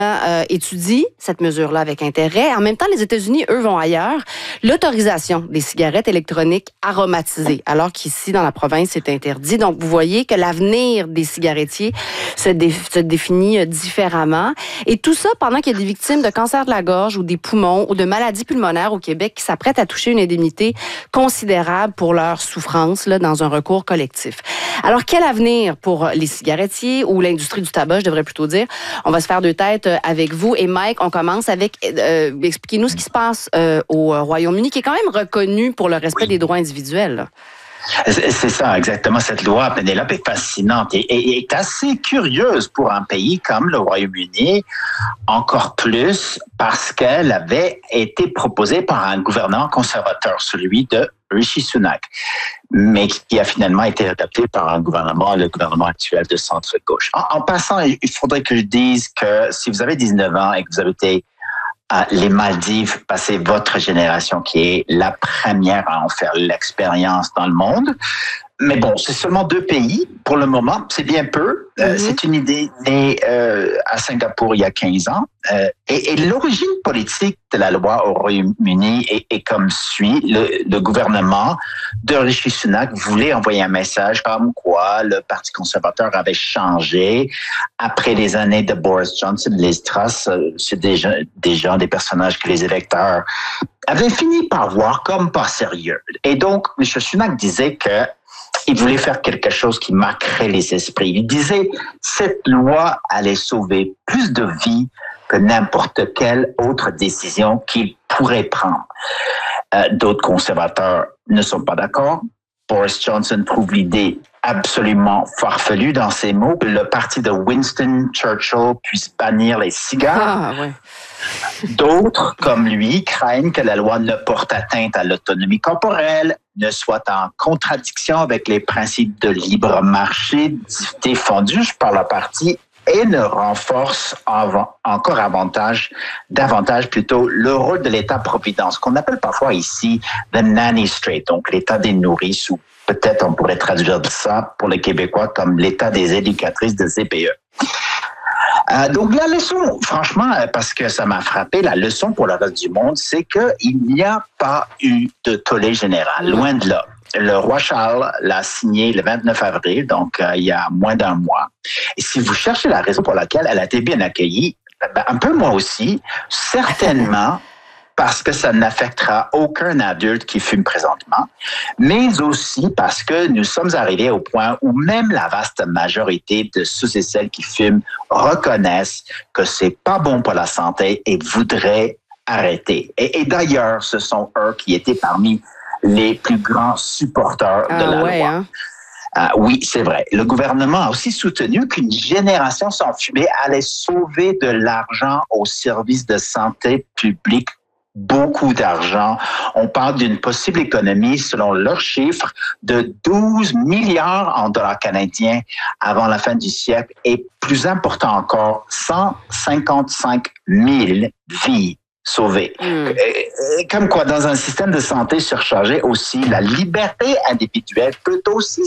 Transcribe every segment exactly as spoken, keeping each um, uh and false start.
Euh, étudie cette mesure-là avec intérêt. En même temps, les États-Unis, eux, vont ailleurs. L'autorisation des cigarettes électroniques aromatisées, alors qu'ici, dans la province, c'est interdit. Donc, vous voyez que l'avenir des cigarettiers se, dé- se définit différemment. Et tout ça pendant qu'il y a des victimes de cancer de la gorge ou des poumons ou de maladies pulmonaires au Québec qui s'apprêtent à toucher une indemnité considérable pour leur souffrance là, dans un recours collectif. Alors, quel avenir pour les cigarettiers ou l'industrie du tabac, je devrais plutôt dire? On va se faire deux têtes avec vous. Et Mike, on commence avec, euh, expliquez-nous ce qui se passe euh, au Royaume-Uni, qui est quand même reconnu pour le respect oui. des droits individuels. Là. C'est ça, exactement. Cette loi, Pénélope, est fascinante et, et est assez curieuse pour un pays comme le Royaume-Uni, encore plus parce qu'elle avait été proposée par un gouvernement conservateur, celui de Rishi Sunak, mais qui a finalement été adopté par un gouvernement, le gouvernement actuel de centre-gauche. En, en passant, il faudrait que je dise que si vous avez dix-neuf ans et que vous avez été à les Maldives, c'est votre génération qui est la première à en faire l'expérience dans le monde. Mais bon, c'est seulement deux pays pour le moment. C'est bien peu. Mm-hmm. Euh, c'est une idée née euh, à Singapour il y a quinze ans. Euh, et, et l'origine politique de la loi au Royaume-Uni est, est comme suit. Le, le gouvernement de Rishi Sunak voulait envoyer un message comme quoi le Parti conservateur avait changé après les années de Boris Johnson. Liz Truss, c'est déjà, déjà des personnages que les électeurs avaient fini par voir comme pas sérieux. Et donc, M. Sunak disait que il voulait faire quelque chose qui marquerait les esprits. Il disait cette loi allait sauver plus de vies que n'importe quelle autre décision qu'il pourrait prendre. Euh, d'autres conservateurs ne sont pas d'accord. Boris Johnson trouve l'idée absolument farfelue dans ses mots que le parti de Winston Churchill puisse bannir les cigares. Ah, ouais. D'autres, comme lui, craignent que la loi ne porte atteinte à l'autonomie corporelle, ne soit en contradiction avec les principes de libre marché défendus par le parti et ne renforce avant, encore avantage, davantage plutôt le rôle de l'État-providence, qu'on appelle parfois ici le nanny state, donc l'État des nourrices, ou peut-être on pourrait traduire ça pour les Québécois comme l'État des éducatrices de C P E. Euh, donc la leçon, franchement, parce que ça m'a frappé, la leçon pour le reste du monde, c'est qu'il n'y a pas eu de tollé général, loin de là. Le roi Charles l'a signé le vingt-neuf avril, donc euh, il y a moins d'un mois. Et si vous cherchez la raison pour laquelle elle a été bien accueillie, ben, un peu moi aussi, certainement parce que ça n'affectera aucun adulte qui fume présentement, mais aussi parce que nous sommes arrivés au point où même la vaste majorité de ceux et celles qui fument reconnaissent que c'est pas bon pour la santé et voudraient arrêter. Et, et d'ailleurs, ce sont eux qui étaient parmi les plus grands supporters ah, de la ouais, loi. Hein? Euh, oui, c'est vrai. Le gouvernement a aussi soutenu qu'une génération sans fumer allait sauver de l'argent au service de santé publique. Beaucoup d'argent. On parle d'une possible économie, selon leurs chiffres, de douze milliards en dollars canadiens avant la fin du siècle et, plus important encore, cent cinquante-cinq mille vies sauvées. Mm. Comme quoi, dans un système de santé surchargé aussi, la liberté individuelle peut aussi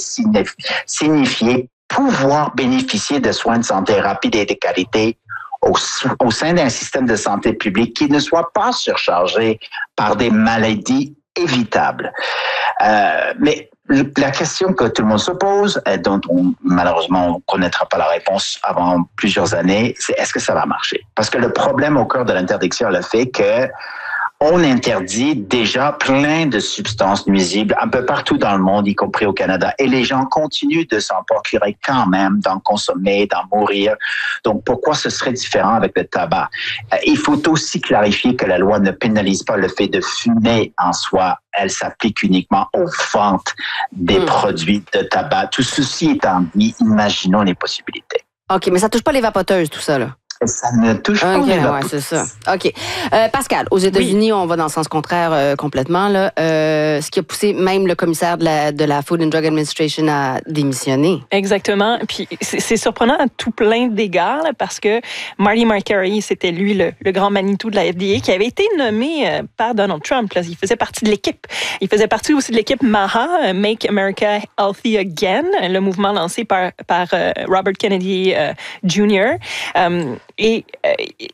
signifier pouvoir bénéficier de soins de santé rapides et de qualité Au, au sein d'un système de santé publique qui ne soit pas surchargé par des maladies évitables. Euh, mais la question que tout le monde se pose, et dont on, malheureusement on ne connaîtra pas la réponse avant plusieurs années, c'est est-ce que ça va marcher? Parce que le problème au cœur de l'interdiction est le fait que on interdit déjà plein de substances nuisibles un peu partout dans le monde, y compris au Canada. Et les gens continuent de s'en procurer quand même, d'en consommer, d'en mourir. Donc, pourquoi ce serait différent avec le tabac? Il faut aussi clarifier que la loi ne pénalise pas le fait de fumer en soi. Elle s'applique uniquement aux ventes des mmh. produits de tabac. Tout ceci étant dit, imaginons les possibilités. OK, mais ça touche pas les vapoteuses, tout ça, là? Ça ne touche pas okay, les ouais, c'est ça. OK. Euh, Pascal, aux États-Unis, oui. on va dans le sens contraire euh, complètement. Là. Euh, ce qui a poussé même le commissaire de la, de la Food and Drug Administration à démissionner. Exactement. Puis c'est, c'est surprenant à tout plein d'égards là, parce que Marty Makary, c'était lui le, le grand Manitou de la F D A qui avait été nommé euh, par Donald Trump. Là. Il faisait partie de l'équipe. Il faisait partie aussi de l'équipe MAHA, Make America Healthy Again, le mouvement lancé par, par euh, Robert Kennedy euh, junior Euh, Et euh,